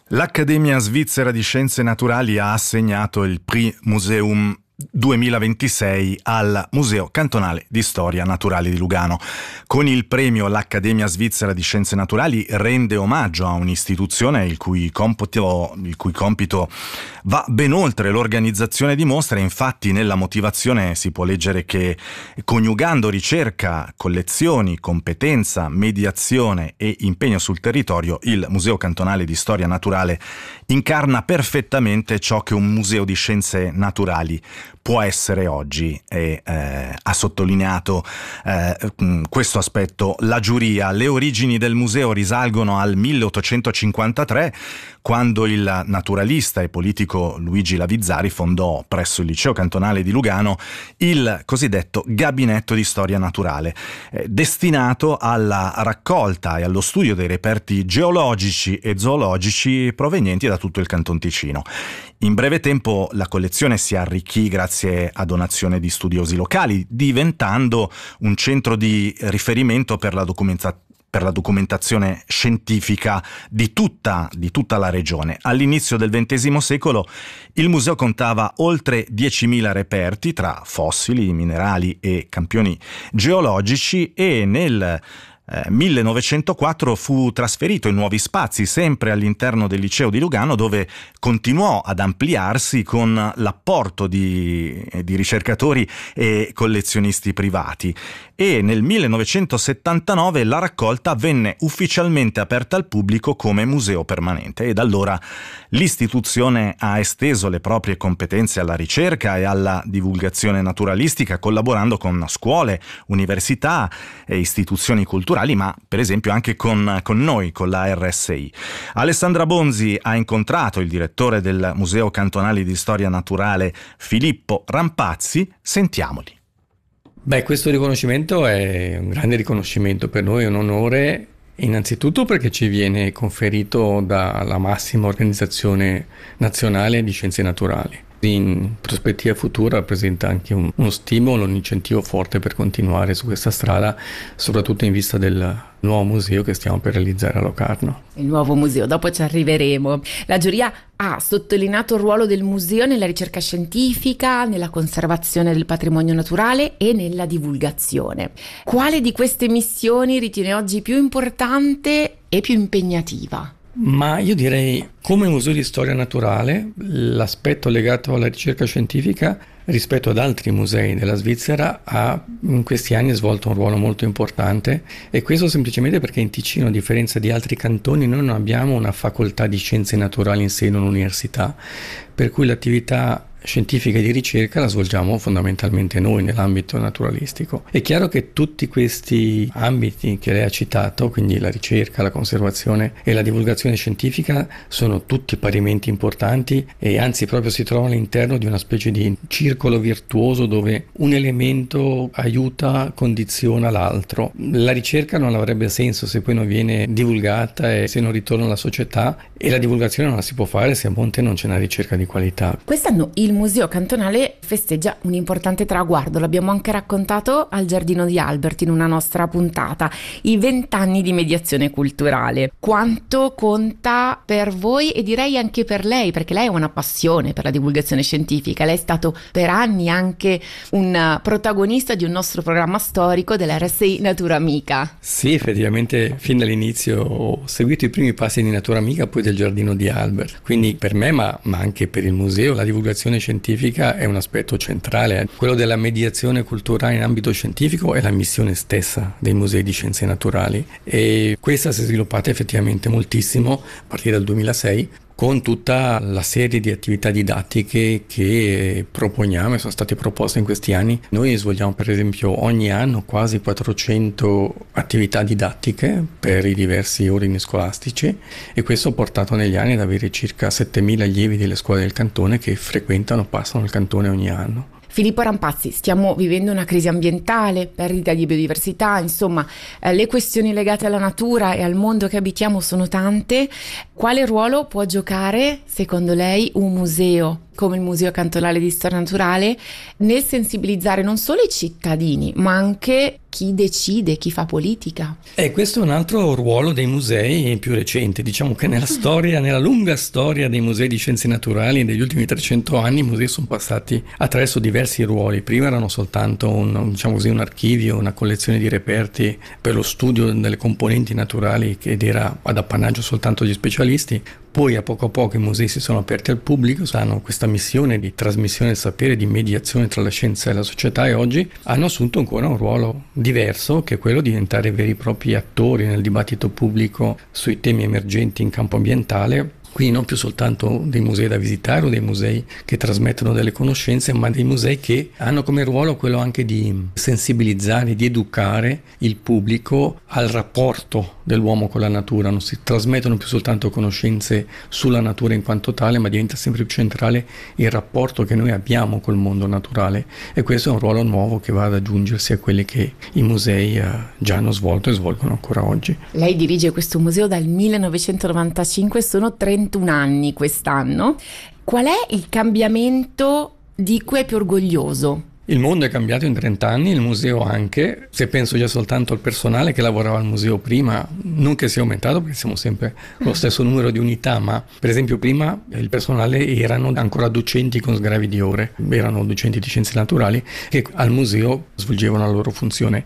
L'Accademia Svizzera di Scienze Naturali ha assegnato il Prix Museum 2026 al Museo Cantonale di Storia Naturale di Lugano. Con il premio l'Accademia Svizzera di Scienze Naturali rende omaggio a un'istituzione il cui compito va ben oltre l'organizzazione di mostre. Infatti nella motivazione si può leggere che, coniugando ricerca, collezioni, competenza, mediazione e impegno sul territorio, il Museo Cantonale di Storia Naturale incarna perfettamente ciò che un museo di scienze naturali può essere oggi, e ha sottolineato questo aspetto la giuria. Le origini del museo risalgono al 1853, quando il naturalista e politico Luigi Lavizzari fondò presso il Liceo Cantonale di Lugano il cosiddetto Gabinetto di Storia Naturale, destinato alla raccolta e allo studio dei reperti geologici e zoologici provenienti da tutto il Canton Ticino. In breve tempo la collezione si arricchì grazie a donazione di studiosi locali, diventando un centro di riferimento per la documentazione scientifica di tutta la regione. All'inizio del XX secolo il museo contava oltre 10.000 reperti tra fossili, minerali e campioni geologici, e nel 1904 fu trasferito in nuovi spazi, sempre all'interno del Liceo di Lugano, dove continuò ad ampliarsi con l'apporto di ricercatori e collezionisti privati, e nel 1979 la raccolta venne ufficialmente aperta al pubblico come museo permanente, e da allora l'istituzione ha esteso le proprie competenze alla ricerca e alla divulgazione naturalistica, collaborando con scuole, università e istituzioni culturali, ma per esempio anche con noi, con la RSI. Alessandra Bonzi ha incontrato il direttore del Museo Cantonale di Storia Naturale, Filippo Rampazzi. Sentiamoli. Questo riconoscimento è un grande riconoscimento per noi, è un onore, innanzitutto perché ci viene conferito dalla massima organizzazione nazionale di scienze naturali. In prospettiva futura rappresenta anche uno stimolo, un incentivo forte per continuare su questa strada, soprattutto in vista del nuovo museo che stiamo per realizzare a Locarno. Il nuovo museo, dopo ci arriveremo. La giuria ha sottolineato il ruolo del museo nella ricerca scientifica, nella conservazione del patrimonio naturale e nella divulgazione. Quale di queste missioni ritiene oggi più importante e più impegnativa? Ma io direi, come museo di storia naturale, l'aspetto legato alla ricerca scientifica rispetto ad altri musei della Svizzera ha in questi anni svolto un ruolo molto importante, e questo semplicemente perché in Ticino, a differenza di altri cantoni, noi non abbiamo una facoltà di scienze naturali in seno all'università, per cui l'attività scientifica e di ricerca la svolgiamo fondamentalmente noi nell'ambito naturalistico. È chiaro che tutti questi ambiti che lei ha citato, quindi la ricerca, la conservazione e la divulgazione scientifica, sono tutti parimenti importanti, e anzi proprio si trovano all'interno di una specie di circolo virtuoso dove un elemento aiuta, condiziona l'altro. La ricerca non avrebbe senso se poi non viene divulgata e se non ritorna alla società, e la divulgazione non la si può fare se a monte non c'è una ricerca di qualità. Quest'anno il Museo Cantonale festeggia un importante traguardo, l'abbiamo anche raccontato al Giardino di Albert in una nostra puntata, i 20 anni di mediazione culturale. Quanto conta per voi, e direi anche per lei, perché lei ha una passione per la divulgazione scientifica, lei è stato per anni anche un protagonista di un nostro programma storico della RSI Natura Amica. Sì, effettivamente fin dall'inizio ho seguito i primi passi di Natura Amica, poi del Giardino di Albert, quindi per me ma anche per il museo la divulgazione scientifica è un aspetto centrale. Quello della mediazione culturale in ambito scientifico è la missione stessa dei musei di scienze naturali, e questa si è sviluppata effettivamente moltissimo a partire dal 2006, con tutta la serie di attività didattiche che proponiamo e sono state proposte in questi anni. Noi svolgiamo per esempio ogni anno quasi 400 attività didattiche per i diversi ordini scolastici, e questo ha portato negli anni ad avere circa 7.000 allievi delle scuole del cantone che passano il cantone ogni anno. Filippo Rampazzi, stiamo vivendo una crisi ambientale, perdita di biodiversità, insomma le questioni legate alla natura e al mondo che abitiamo sono tante. Quale ruolo può giocare, secondo lei, un museo come il Museo Cantonale di Storia Naturale nel sensibilizzare non solo i cittadini, ma anche chi decide, chi fa politica. E questo è un altro ruolo dei musei più recente. Diciamo che nella lunga storia dei musei di scienze naturali degli ultimi 300 anni, i musei sono passati attraverso diversi ruoli. Prima erano soltanto un archivio, una collezione di reperti per lo studio delle componenti naturali ed era ad appannaggio soltanto degli specialisti. Poi a poco i musei si sono aperti al pubblico, hanno questa missione di trasmissione del sapere, di mediazione tra la scienza e la società, e oggi hanno assunto ancora un ruolo diverso, che è quello di diventare veri e propri attori nel dibattito pubblico sui temi emergenti in campo ambientale. Quindi non più soltanto dei musei da visitare o dei musei che trasmettono delle conoscenze, ma dei musei che hanno come ruolo quello anche di sensibilizzare, di educare il pubblico al rapporto dell'uomo con la natura. Non si trasmettono più soltanto conoscenze sulla natura in quanto tale, ma diventa sempre più centrale il rapporto che noi abbiamo col mondo naturale, e questo è un ruolo nuovo che va ad aggiungersi a quelli che i musei già hanno svolto e svolgono ancora oggi. Lei dirige questo museo dal 1995, sono 31 anni quest'anno. Qual è il cambiamento di cui è più orgoglioso? Il mondo è cambiato in 30 anni, il museo anche. Se penso già soltanto al personale che lavorava al museo prima, non che sia aumentato perché siamo sempre lo stesso numero di unità, ma per esempio prima il personale erano ancora docenti con sgravi di ore, erano docenti di scienze naturali che al museo svolgevano la loro funzione.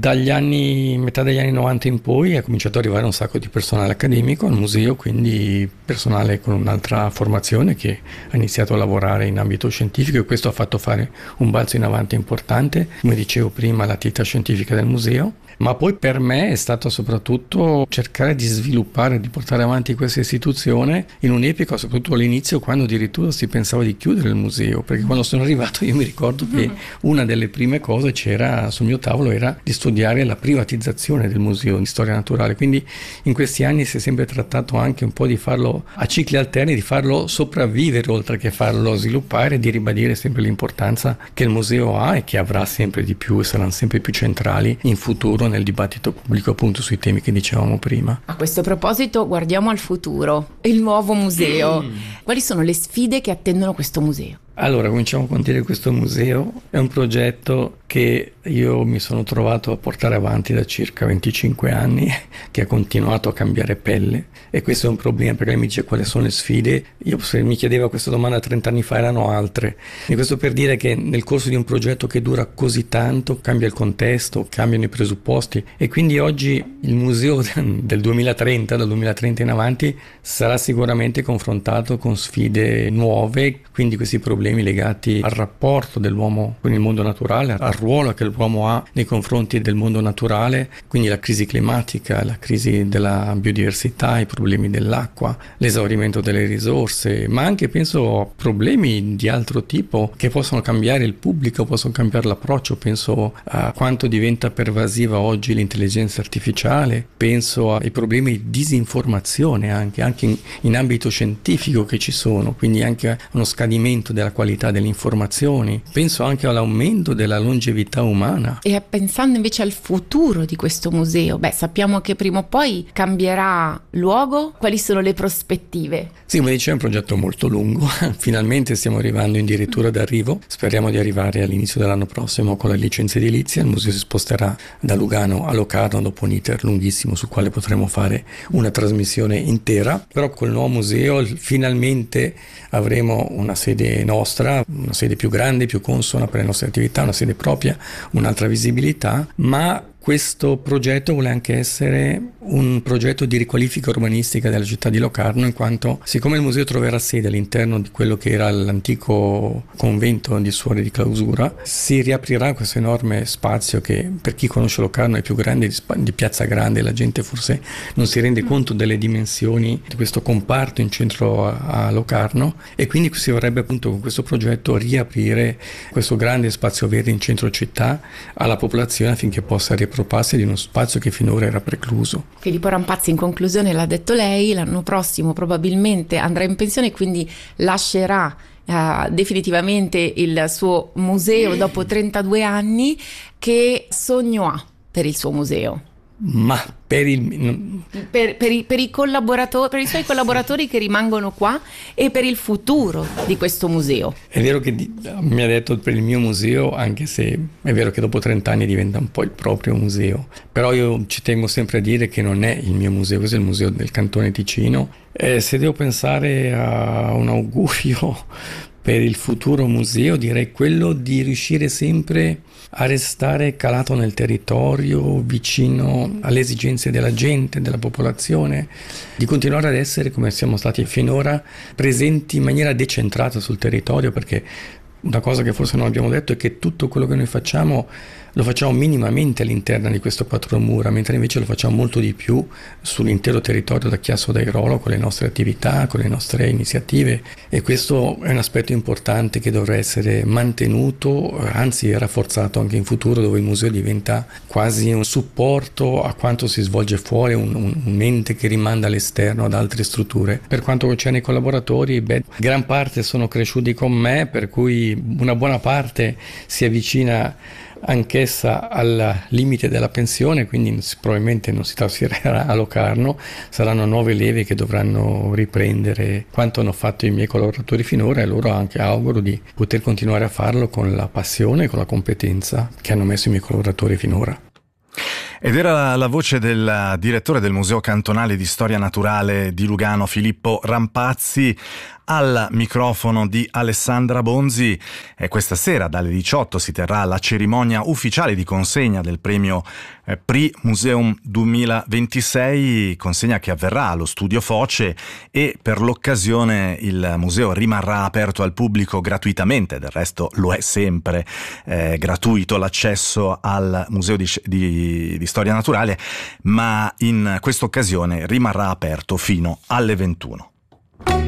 Metà degli anni 90 in poi è cominciato ad arrivare un sacco di personale accademico al museo, quindi personale con un'altra formazione che ha iniziato a lavorare in ambito scientifico, e questo ha fatto fare un balzo in avanti importante, come dicevo prima, l'attività scientifica del museo. Ma poi per me è stato soprattutto cercare di sviluppare, di portare avanti questa istituzione in un'epoca, soprattutto all'inizio, quando addirittura si pensava di chiudere il museo, perché quando sono arrivato io mi ricordo che una delle prime cose c'era sul mio tavolo era di studiare la privatizzazione del Museo di Storia Naturale. Quindi in questi anni si è sempre trattato anche un po' di farlo a cicli alterni, di farlo sopravvivere oltre che farlo sviluppare, di ribadire sempre l'importanza che il museo ha e che avrà sempre di più e saranno sempre più centrali in futuro nel dibattito pubblico, appunto sui temi che dicevamo prima. A questo proposito guardiamo al futuro, il nuovo museo. Quali sono le sfide che attendono questo museo? Allora, cominciamo con dire che questo museo è un progetto che io mi sono trovato a portare avanti da circa 25 anni, che ha continuato a cambiare pelle, e questo è un problema perché mi dice quali sono le sfide. Io, se mi chiedeva questa domanda 30 anni fa, erano altre, e questo per dire che nel corso di un progetto che dura così tanto cambia il contesto, cambiano i presupposti, e quindi oggi il museo dal 2030 in avanti sarà sicuramente confrontato con sfide nuove, quindi questi problemi legati al rapporto dell'uomo con il mondo naturale, al ruolo che l'uomo ha nei confronti del mondo naturale, quindi la crisi climatica, la crisi della biodiversità, i problemi dell'acqua, l'esaurimento delle risorse, ma anche penso a problemi di altro tipo che possono cambiare il pubblico, possono cambiare l'approccio. Penso a quanto diventa pervasiva oggi l'intelligenza artificiale, penso ai problemi di disinformazione anche in ambito scientifico che ci sono, quindi anche a uno scadimento della qualità delle informazioni, penso anche all'aumento della longevità umana. E pensando invece al futuro di questo museo, sappiamo che prima o poi cambierà luogo, quali sono le prospettive? Sì, come dicevo, è un progetto molto lungo, finalmente stiamo arrivando addirittura d'arrivo, speriamo di arrivare all'inizio dell'anno prossimo con la licenza edilizia. Il museo si sposterà da Lugano a Locarno dopo un iter lunghissimo sul quale potremo fare una trasmissione intera, però col nuovo museo finalmente avremo una sede nostra, una sede più grande, più consona per le nostre attività, una sede propria, un'altra visibilità, ma questo progetto vuole anche essere un progetto di riqualifica urbanistica della città di Locarno, in quanto siccome il museo troverà sede all'interno di quello che era l'antico convento di suore di clausura, si riaprirà questo enorme spazio che per chi conosce Locarno è più grande di Piazza Grande. La gente forse non si rende conto delle dimensioni di questo comparto in centro a Locarno, e quindi si vorrebbe appunto con questo progetto riaprire questo grande spazio verde in centro città alla popolazione affinché possa riaprirsi di uno spazio che finora era precluso. Filippo Rampazzi, in conclusione, l'ha detto lei, l'anno prossimo probabilmente andrà in pensione, quindi lascerà definitivamente il suo museo dopo 32 anni. Che sogno ha per il suo museo? Ma per i suoi collaboratori che rimangono qua e per il futuro di questo museo. È vero che mi ha detto per il mio museo, anche se è vero che dopo 30 anni diventa un po' il proprio museo, però io ci tengo sempre a dire che non è il mio museo, questo è il museo del Cantone Ticino. Se devo pensare a un augurio per il futuro museo, direi quello di riuscire sempre a restare calato nel territorio, vicino alle esigenze della gente, della popolazione, di continuare ad essere, come siamo stati finora, presenti in maniera decentrata sul territorio, perché una cosa che forse non abbiamo detto è che tutto quello che noi facciamo lo facciamo minimamente all'interno di questo quattro mura, mentre invece lo facciamo molto di più sull'intero territorio da Chiasso d'Airolo, con le nostre attività, con le nostre iniziative, e questo è un aspetto importante che dovrà essere mantenuto, anzi rafforzato anche in futuro, dove il museo diventa quasi un supporto a quanto si svolge fuori, un ente che rimanda all'esterno ad altre strutture. Per quanto concerne i collaboratori, gran parte sono cresciuti con me, per cui una buona parte si avvicina anch'essa al limite della pensione, quindi probabilmente non si trasferirà a Locarno, saranno nuove leve che dovranno riprendere quanto hanno fatto i miei collaboratori finora, e loro anche auguro di poter continuare a farlo con la passione e con la competenza che hanno messo i miei collaboratori finora. Ed era la voce del direttore del Museo Cantonale di Storia Naturale di Lugano, Filippo Rampazzi, al microfono di Alessandra Bonzi. E questa sera dalle 18 si terrà la cerimonia ufficiale di consegna del premio Prix Museum 2026, consegna che avverrà allo Studio Foce, e per l'occasione il museo rimarrà aperto al pubblico gratuitamente. Del resto lo è sempre gratuito l'accesso al Museo di Storia Naturale, ma in questa occasione rimarrà aperto fino alle 21.